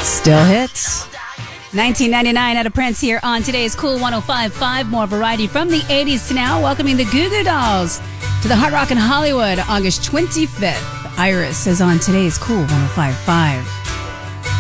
Still hits. 1999 out of Prince here on today's Cool 105.5. More variety from the 80s to now. Welcoming the Goo Goo Dolls to the Hard Rock in Hollywood, August 25th. Iris is on today's Cool 105.5.